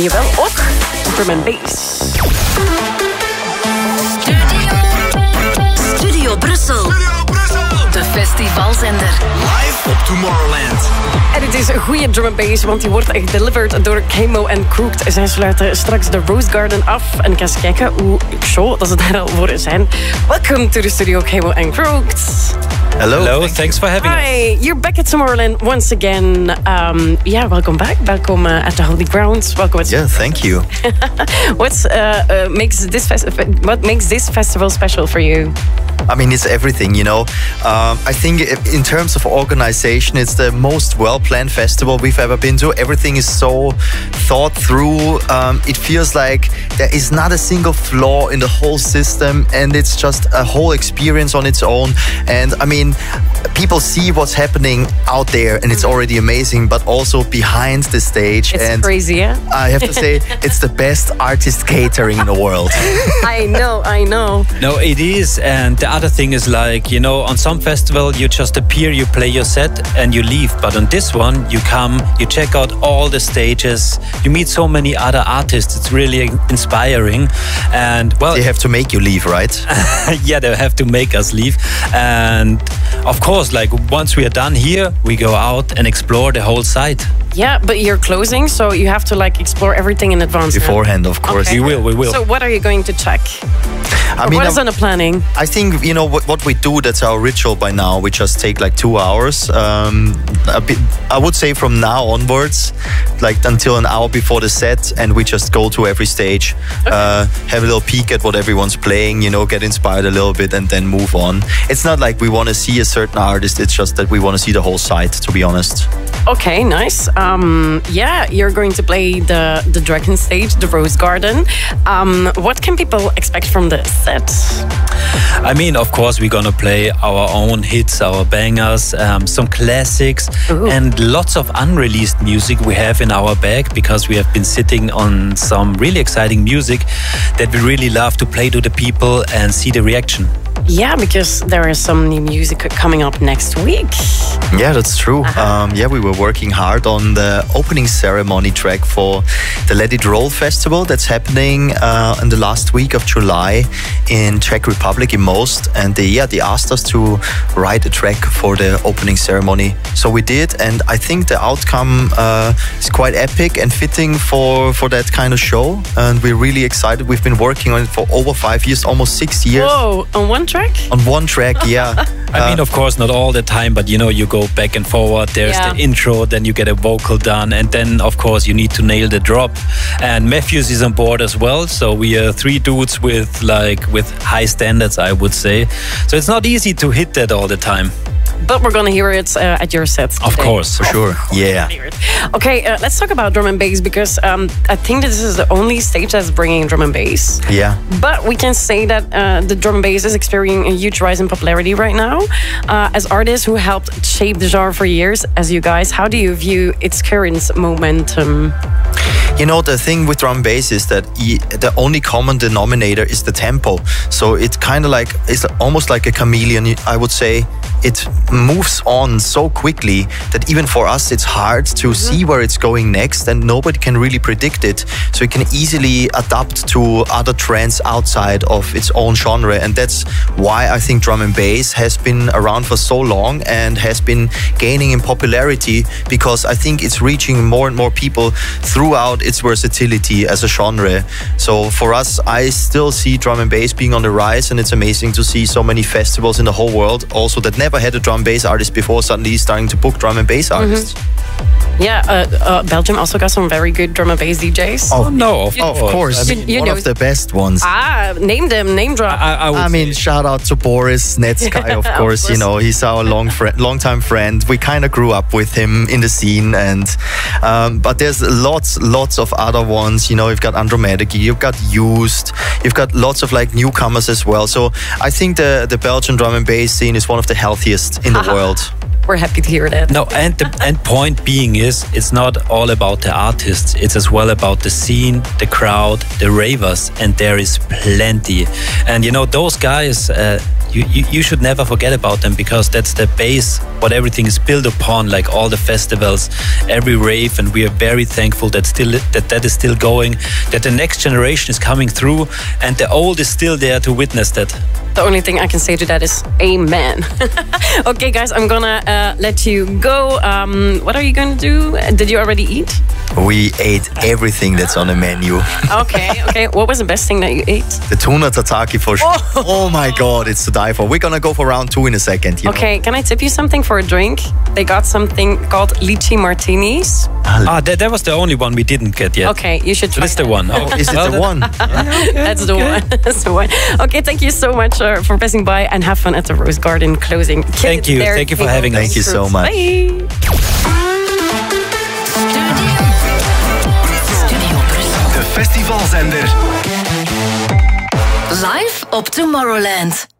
Jawel, ook drum and bass. Studio Brussel. De festivalzender. Live op Tomorrowland. En het is een goede drum and bass, want die wordt delivered door Camo and Crooked. Zij sluiten straks de Rose Garden af. En ik ga eens kijken hoe show dat ze daar al voor zijn. Welcome to the studio, Camo and Crooked. Hello, thanks for having us. Hi, you're back at Tomorrowland once again. Welcome back. Welcome at the Holy Grounds. Welcome. Yeah, thank you. What makes this festival special for you? I mean, it's everything, you know. I think in terms of organization, it's the most well-planned festival we've ever been to. Everything is so thought through. It feels like there is not a single flaw in the whole system, and it's just a whole experience on its own. And I mean, people see what's happening out there, and it's already amazing, but also behind the stage. It's and crazy, yeah? I have to say, it's the best artist catering in the world. I know. No, it is. And the other thing is, like, you know, on some festival you just appear, you play your set and you leave. But on this one, you come, you check out all the stages, you meet so many other artists. It's really inspiring. And well, they have to make you leave, right? Yeah, they have to make us leave. And of course, like, once we are done here, we go out and explore the whole site. Yeah, but you're closing, so you have to like explore everything in advance beforehand, of course. Okay. We will. So what are you going to check? I mean, what is on the planning? I think, you know, what we do, that's our ritual by now. We just take like 2 hours. I would say from now onwards, like until an hour before the set, and we just go to every stage, have a little peek at what everyone's playing, you know, get inspired a little bit and then move on. It's not like we want to see a certain artist, it's just that we want to see the whole site, to be honest. Okay, nice. You're going to play the Dragon stage, the Rose Garden. What can people expect from the set? I mean, of course, we're gonna play our own hits, our bangers, some classics, and lots of unreleased music we have in our bag, because we have been sitting on some really exciting music that we really love to play to the people and see the reaction. Yeah, because there is some new music coming up next week. Yeah, that's true. We were working hard on the opening ceremony track for the Let It Roll festival that's happening in the last week of July in Czech Republic, in Most. And they asked us to write a track for the opening ceremony. So we did, and I think the outcome is quite epic and fitting for that kind of show. And we're really excited. We've been working on it for over 5 years, almost 6 years. Whoa, on one track? On one track, yeah. I mean, of course, not all the time, but you know, you go back and forward. There's the intro, then you get a vocal done, and then, of course, you need to nail the drop. And Matthews is on board as well, so we are 3 dudes with high standards, I would say. So it's not easy to hit that all the time. But we're gonna hear it at your sets today. Of course, for sure. Yeah. Okay, let's talk about drum and bass, because I think this is the only stage that's bringing drum and bass. Yeah. But we can say that the drum and bass is experiencing a huge rise in popularity right now. As artists who helped shape the genre for years, as you guys, how do you view its current momentum? You know, the thing with drum and bass is that the only common denominator is the tempo. So it kind of like, it's almost like a chameleon, I would say. It moves on so quickly that even for us it's hard to see where it's going next, and nobody can really predict it. So it can easily adapt to other trends outside of its own genre, and that's why I think drum and bass has been around for so long and has been gaining in popularity, because I think it's reaching more and more people throughout its versatility as a genre. So for us, I still see drum and bass being on the rise, and it's amazing to see so many festivals in the whole world also that never had a drum and bass artist before suddenly starting to book drum and bass artists. Yeah, Belgium also got some very good drum and bass DJs. Oh no, of course. I mean, one of the best ones. Name them, name drop. I mean, shout out to Boris Netsky, of course. You know, he's our long-time friend. We kind of grew up with him in the scene, and but there's lots of other ones. You know, you've got Andromeda, you've got Used, you've got lots of like newcomers as well. So I think the Belgian drum and bass scene is one of the healthiest in the world. We're happy to hear that. No, and the point being is, it's not all about the artists. It's as well about the scene, the crowd, the ravers, and there is plenty. And you know, those guys, you should never forget about them, because that's the base, what everything is built upon, like all the festivals, every rave, and we are very thankful that that is still going, that the next generation is coming through, and the old is still there to witness that. The only thing I can say to that is amen. Okay, guys, I'm gonna let you go. What are you gonna do? Did you already eat? We ate everything that's on the menu. Okay. What was the best thing that you ate? The tuna tataki for sure. Oh my God, it's to die for. We're gonna go for round 2 in a second. Okay, can I tip you something for a drink? They got something called lychee martinis. That was the only one we didn't get yet. Okay, you should try That's the one. Oh, is it the one? That's the one. That's the one. Okay, thank you so much for passing by, and have fun at the Rose Garden closing. Thank you. Thank you for having us. Thank you so much. Bye. De festivalzender. Live op Tomorrowland.